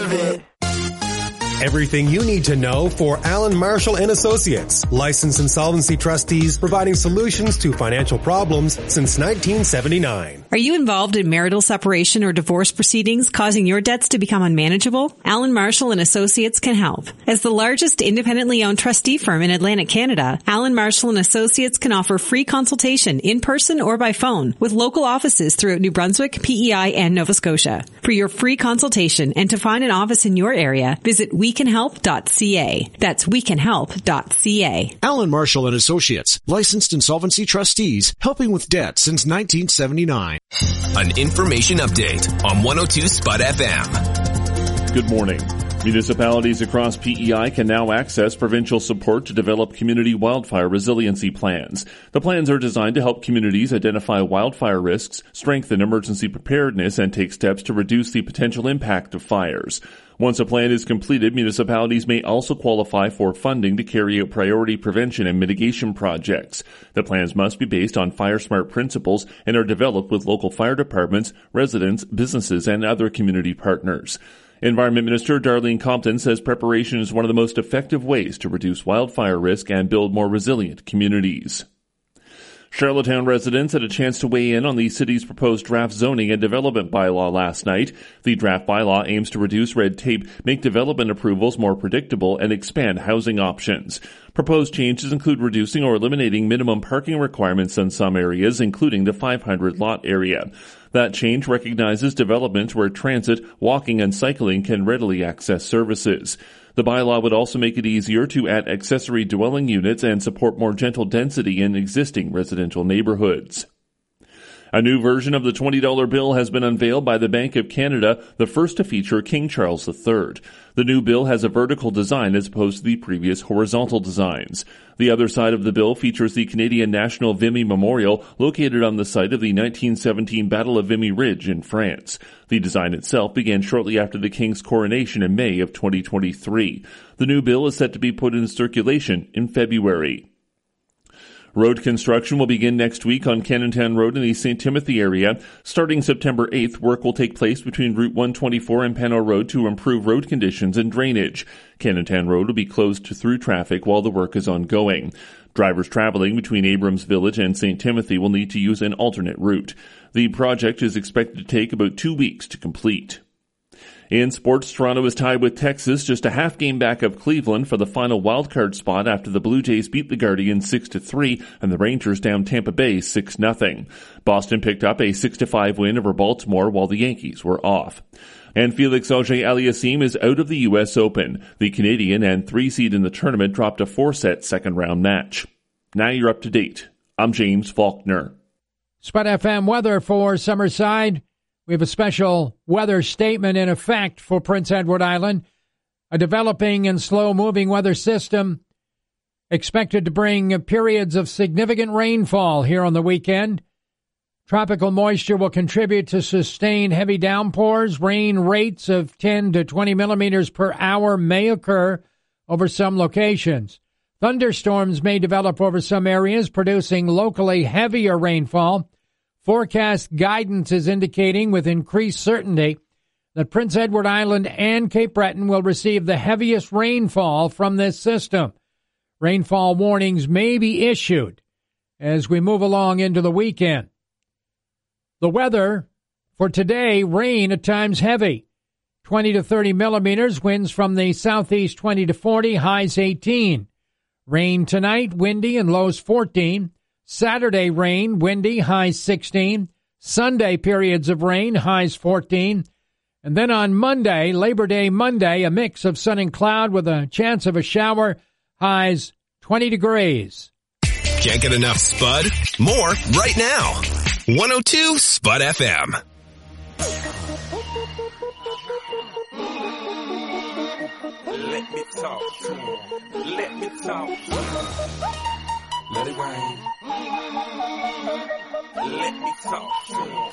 deserve it. Everything you need to know for Allen Marshall and Associates, licensed insolvency trustees providing solutions to financial problems since 1979. Are you involved in marital separation or divorce proceedings causing your debts to become unmanageable? Allen Marshall and Associates can help. As the largest independently owned trustee firm in Atlantic Canada, Allen Marshall and Associates can offer free consultation in person or by phone with local offices throughout New Brunswick, PEI, and Nova Scotia. For your free consultation and to find an office in your area, visit wecanhelp.ca. That's wecanhelp.ca. Allen Marshall and Associates, licensed insolvency trustees, helping with debt since 1979. An information update on 102 Spud FM. Good morning. Municipalities across PEI can now access provincial support to develop community wildfire resiliency plans. The plans are designed to help communities identify wildfire risks, strengthen emergency preparedness, and take steps to reduce the potential impact of fires. Once a plan is completed, municipalities may also qualify for funding to carry out priority prevention and mitigation projects. The plans must be based on fire-smart principles and are developed with local fire departments, residents, businesses, and other community partners. Environment Minister Darlene Compton says preparation is one of the most effective ways to reduce wildfire risk and build more resilient communities. Charlottetown residents had a chance to weigh in on the city's proposed draft zoning and development bylaw last night. The draft bylaw aims to reduce red tape, make development approvals more predictable, and expand housing options. Proposed changes include reducing or eliminating minimum parking requirements in some areas, including the 500 lot area. That change recognizes developments where transit, walking, and cycling can readily access services. The bylaw would also make it easier to add accessory dwelling units and support more gentle density in existing residential neighborhoods. A new version of the $20 bill has been unveiled by the Bank of Canada, the first to feature King Charles III. The new bill has a vertical design as opposed to the previous horizontal designs. The other side of the bill features the Canadian National Vimy Memorial located on the site of the 1917 Battle of Vimy Ridge in France. The design itself began shortly after the King's coronation in May of 2023. The new bill is set to be put in circulation in February. Road construction will begin next week on Cannontown Road in the St. Timothy area. Starting September 8th, work will take place between Route 124 and Pano Road to improve road conditions and drainage. Cannontown Road will be closed to through traffic while the work is ongoing. Drivers traveling between Abrams Village and St. Timothy will need to use an alternate route. The project is expected to take about 2 weeks to complete. In sports, Toronto is tied with Texas, just a half game back of Cleveland for the final wildcard spot after the Blue Jays beat the Guardians 6-3 and the Rangers down Tampa Bay 6-0. Boston picked up a 6-5 win over Baltimore while the Yankees were off. And Felix Auger-Aliassime is out of the U.S. Open. The Canadian and 3 seed in the tournament dropped a 4-set second-round match. Now you're up to date. I'm James Faulkner. Spud FM weather for Summerside. We have a special weather statement in effect for Prince Edward Island. A developing and slow-moving weather system expected to bring periods of significant rainfall here on the weekend. Tropical moisture will contribute to sustained heavy downpours. Rain rates of 10 to 20 millimeters per hour may occur over some locations. Thunderstorms may develop over some areas, producing locally heavier rainfall. Forecast guidance is indicating with increased certainty that Prince Edward Island and Cape Breton will receive the heaviest rainfall from this system. Rainfall warnings may be issued as we move along into the weekend. The weather for today, rain at times heavy. 20 to 30 millimeters, winds from the southeast 20 to 40, highs 18. Rain tonight, windy and lows 14. Saturday rain, windy, highs 16. Sunday periods of rain, highs 14. And then on Monday, Labor Day Monday, a mix of sun and cloud with a chance of a shower, highs 20 degrees. Can't get enough Spud? More right now. 102 Spud FM. Let me talk to him. Let me talk to him. Let it rain. Let me talk to him.